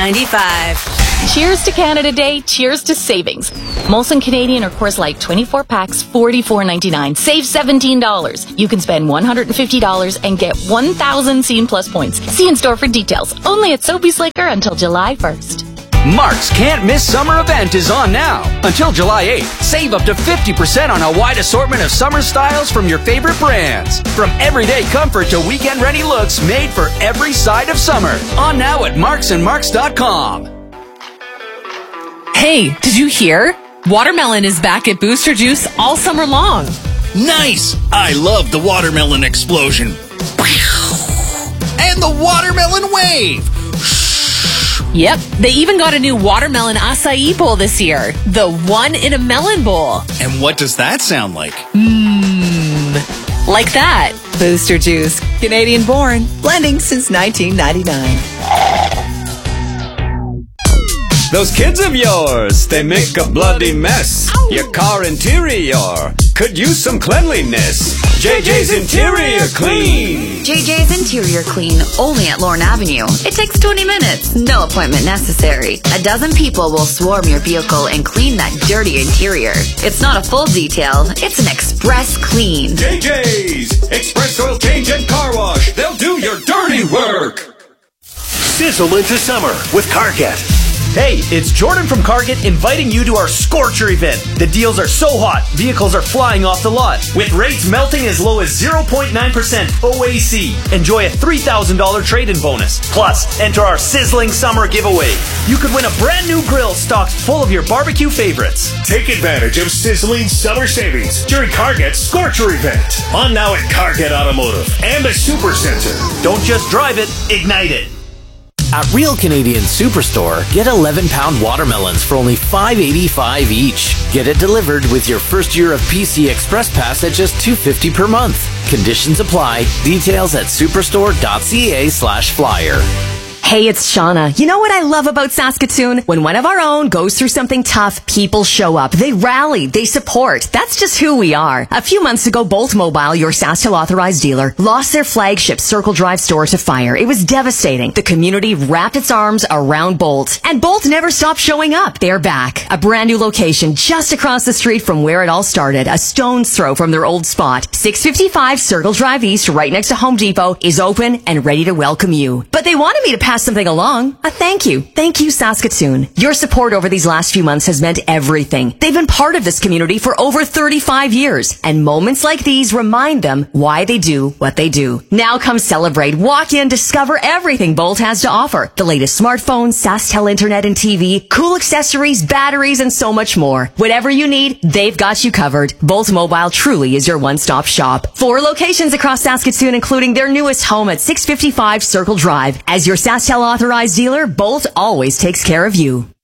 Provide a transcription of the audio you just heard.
$14.95. Cheers to Canada Day. Cheers to savings. Molson Canadian or Coors Light 24 packs, $44.99. Save $17. You can spend $150 and get 1,000 Scene Plus points. See in store for details. Only at Sobeys Liquor until July 1st. Mark's Can't Miss Summer event is on now. Until July 8th, save up to 50% on a wide assortment of summer styles from your favorite brands. From everyday comfort to weekend-ready looks made for every side of summer. On now at marksandmarks.com. Hey, did you hear? Watermelon is back at Booster Juice all summer long. Nice! I love the watermelon explosion. And the watermelon wave! Yep, they even got a new watermelon acai bowl this year. The one in a melon bowl. And what does that sound like? Like that. Booster Juice, Canadian born, blending since 1999. Those kids of yours, they make a bloody mess. Your car interior could use some cleanliness. JJ's Interior Clean. JJ's Interior Clean, only at Lorne Avenue. It takes 20 minutes, no appointment necessary. A dozen people will swarm your vehicle and clean that dirty interior. It's not a full detail, it's an express clean. JJ's Express Oil Change and Car Wash. They'll do your dirty work. Sizzle into summer with Carget. Hey, it's Jordan from Carget inviting you to our Scorcher event. The deals are so hot, vehicles are flying off the lot. With rates melting as low as 0.9% OAC. Enjoy a $3,000 trade-in bonus. Plus, enter our sizzling summer giveaway. You could win a brand new grill stocked full of your barbecue favorites. Take advantage of sizzling summer savings during Carget's Scorcher event. On now at Carget Automotive and the Supercenter. Don't just drive it, ignite it. At Real Canadian Superstore, get 11-pound watermelons for only $5.85 each. Get it delivered with your first year of PC Express Pass at just $2.50 per month. Conditions apply. Details at superstore.ca/flyer. Hey, it's Shauna. You know what I love about Saskatoon? When one of our own goes through something tough, people show up. They rally. They support. That's just who we are. A few months ago, Bolt Mobile, your SaskTel authorized dealer, lost their flagship Circle Drive store to fire. It was devastating. The community wrapped its arms around Bolt, and Bolt never stopped showing up. They're back. A brand new location just across the street from where it all started. A stone's throw from their old spot. 655 Circle Drive East, right next to Home Depot, is open and ready to welcome you. But they wanted me to pass something along. A thank you. Thank you, Saskatoon. Your support over these last few months has meant everything. They've been part of this community for over 35 years. And moments like these remind them why they do what they do. Now come celebrate. Walk in, discover everything Bolt has to offer. The latest smartphones, SaskTel Internet and TV, cool accessories, batteries, and so much more. Whatever you need, they've got you covered. Bolt Mobile truly is your one-stop shop. 4 locations across Saskatoon, including their newest home at 655 Circle Drive. As your SaskTel authorized dealer, Bolt always takes care of you.